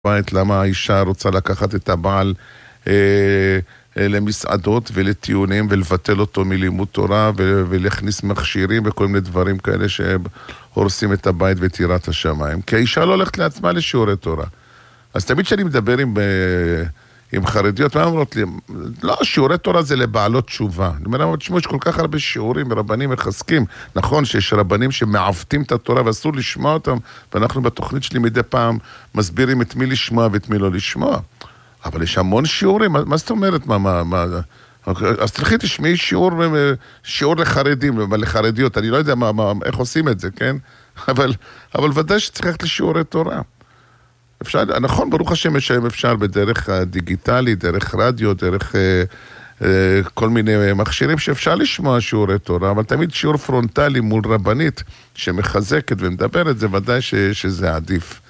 בית, למה האישה רוצה לקחת את הבעל למסעדות ולטיעונים ולבטל אותו מלימוד תורה ולהכניס מכשירים וכל מיני דברים כאלה שהורסים את הבית וטירת השמיים. כי האישה לא הולכת לעצמה לשיעורי תורה. אז תמיד כשאני מדבר עם חרדיות, מה אומרות לי? לא, שיעורי תורה זה לבעלות תשובה. אני אומר, תשמעו, יש כל כך הרבה שיעורים, רבנים מחזקים. נכון שיש רבנים שמעוותים את התורה ואסור לשמוע אותם, ואנחנו בתוכנית שלי מדי פעם מסבירים את מי לשמוע ואת מי לא לשמוע. אבל יש המון שיעורים, מה זאת אומרת? אז תלכי תשמעי שיעור לחרדים, לחרדיות, אני לא יודע איך עושים את זה, כן? אבל ודאי שצריך ללכת לשיעורי תורה. אפשר, נכון, ברוך השם אפשר בדרך הדיגיטלי, דרך רדיו, דרך כל מיני מכשירים שאפשר לשמוע שיעורי תורה, אבל תמיד שיעור פרונטלי מול רבנית שמחזקת ומדברת, זה ודאי שזה עדיף.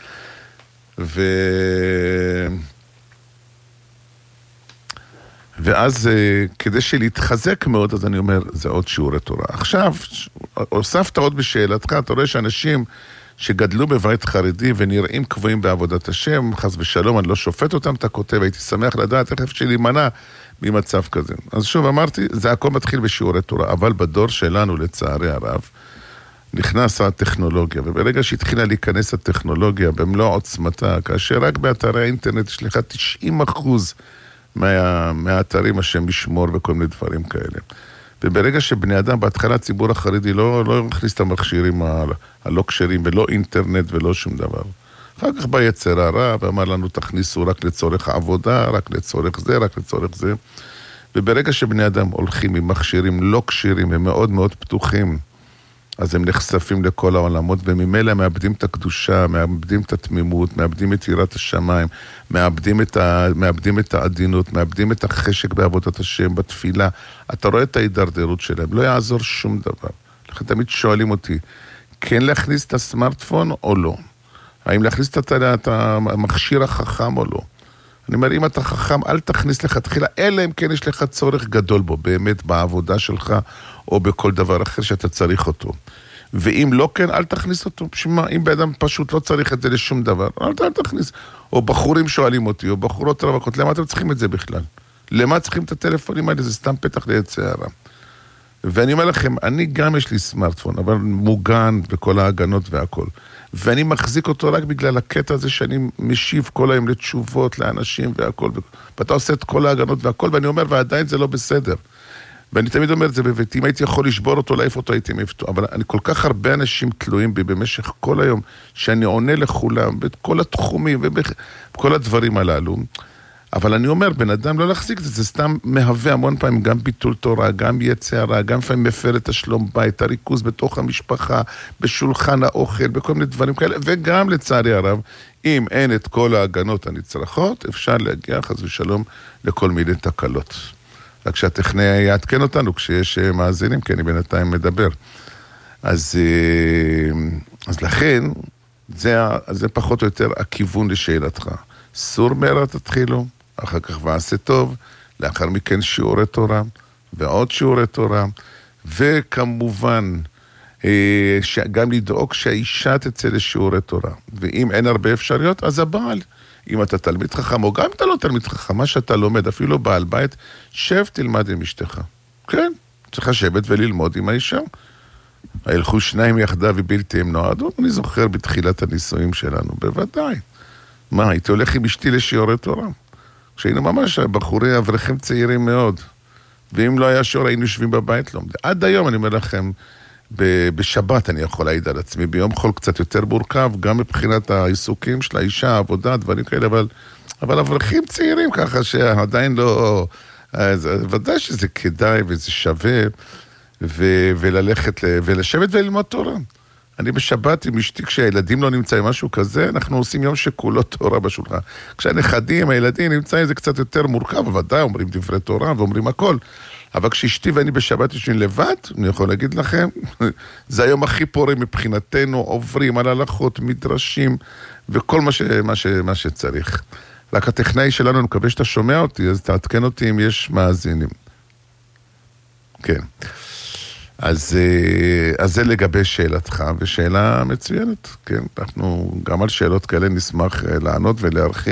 ואז כדי שלהתחזק מאוד, אז אני אומר, זה עוד שיעורי תורה. עכשיו, הוספת עוד בשאלתך, אתה רואה שאנשים שגדלו בבית חרדי ונראים קבועים בעבודת השם, חס ושלום, אני לא שופט אותם, אתה כותב, הייתי שמח לדעת איך אפשר להימנע ממצב כזה. אז שוב אמרתי, זה הכל מתחיל בשיעורי תורה, אבל בדור שלנו, לצערי הרב, נכנס הטכנולוגיה, וברגע שהתחילה להיכנס הטכנולוגיה במלוא עוצמתה, כאשר רק באתרי האינטרנט יש לך 90% מהאתרים השם ישמור וכל מיני דברים כאלה. וברגע שבני אדם, בהתחלה הציבור החרדי לא הכניס את המכשירים הלא כשרים, ולא אינטרנט ולא שום דבר. אחר כך בא יצר הרע, ואמר לנו תכניסו רק לצורך העבודה, רק לצורך זה, רק לצורך זה. וברגע שבני אדם הולכים עם מכשירים לא כשרים, הם מאוד מאוד פתוחים, אז הם נחשפים לכל העולמות, וממילא מאבדים את הקדושה, מאבדים את התמימות, מאבדים את יראת השמיים, מאבדים את העדינות, מאבדים את החשק בעבודת השם, בתפילה. אתה רואה את ההידרדרות שלהם, לא יעזור שום דבר. לכן תמיד שואלים אותי, כן להכניס את הסמארטפון או לא? האם להכניס את המכשיר החכם או לא? אני אומר, אם אתה חכם, אל תכניס לך תחילה, אלא אם כן יש לך צורך גדול בו, באמת בעבודה שלך, או בכל דבר אחר שאתה צריך אותו. ואם לא כן, אל תכניס אותו. שמה, אם באדם פשוט לא צריך את זה לשום דבר, אל תכניס. או בחורים שואלים אותי, או בחורות רווקות, למה אתם צריכים את זה בכלל? למה צריכים את הטלפונים האלה? זה סתם פתח ליצר הרע. ואני אומר לכם, אני גם יש לי סמארטפון, אבל מוגן וכל ההגנות והכל. ואני מחזיק אותו רק בגלל הקטע הזה שאני משיב כל היום לתשובות לאנשים והכל. ואתה עושה את כל ההגנות והכל, ואני אומר, ועדיין זה לא בסדר. ואני תמיד אומר את זה בבית, אם הייתי יכול לשבור אותו, להעיף אותו, הייתי מפתו. אבל אני כל כך הרבה אנשים תלויים בי במשך כל היום, שאני עונה לכולם, בכל התחומים ובכל הדברים הללו. אבל אני אומר, בן אדם לא להחזיק את זה, זה סתם מהווה המון פעמים, גם ביטול תורה, גם יצרה, גם פעמים מפר את השלום בית, הריכוז בתוך המשפחה, בשולחן האוכל, בכל מיני דברים כאלה, וגם לצערי הרב, אם אין את כל ההגנות הנצרכות, אפשר להגיע חס ושלום לכל מיני תקלות. רק שהטכנאי יעדכן אותנו כשיש מאזינים, כי אני בינתיים מדבר. אז לכן, זה פחות או יותר הכיוון לשאלתך. סור מהרה תתחילו, אחר כך ועשה טוב, לאחר מכן שיעורי תורה, ועוד שיעורי תורה, וכמובן, גם לדאוג שהאישה תצא לשיעורי תורה. ואם אין הרבה אפשריות, אז הבעל. אם אתה תלמיד חכם, או גם אם אתה לא תלמיד חכם, מה שאתה לומד, אפילו בעל בית, שב תלמד עם אשתך. כן, צריך לשבת וללמוד עם האישה. הלכו שניים יחדיו ובלתי הם נועדו, אני זוכר בתחילת הנישואים שלנו, בוודאי. מה, הייתי הולך עם אשתי לשיעורי תורה. כשהיינו ממש בחורי אברכים צעירים מאוד. ואם לא היה שיעור, היינו יושבים בבית לומד. עד היום אני אומר לכם, בשבת אני יכול להעיד על עצמי, ביום חול קצת יותר מורכב, גם מבחינת העיסוקים של האישה, העבודה, דברים כאלה, אבל אברכים צעירים ככה שעדיין לא... ודאי שזה כדאי וזה שווה, וללכת, ולשבת וללמוד תורה. אני בשבת עם אשתי, כשהילדים לא נמצאים משהו כזה, אנחנו עושים יום שכולו תורה בשולחן. כשהנכדים, הילדים נמצאים, זה קצת יותר מורכב, ודאי אומרים דברי תורה ואומרים הכל. אבל כשאשתי ואני בשבת יושבים לבד, אני יכול להגיד לכם, זה היום הכי פורה מבחינתנו, עוברים על הלכות, מדרשים, וכל מה שצריך. רק הטכנאי שלנו, אני מקווה שאתה שומע אותי, אז תעדכן אותי אם יש מאזינים. כן. אז זה לגבי שאלתך, ושאלה מצוינת, כן? אנחנו גם על שאלות כאלה נשמח לענות ולהרחיב.